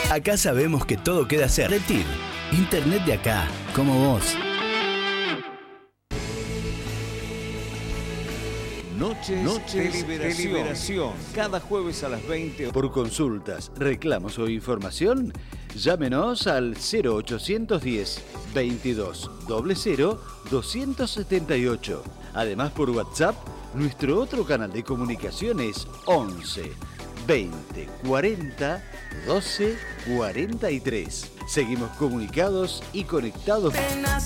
Acá sabemos que todo queda hacer. Reptil, internet de acá, como vos. Noches de liberación. Cada jueves a las 20. Por consultas, reclamos o información, llámenos al 0810 22 00 278. Además, por WhatsApp, nuestro otro canal de comunicación es 11 20 40 12 43. Seguimos comunicados y conectados.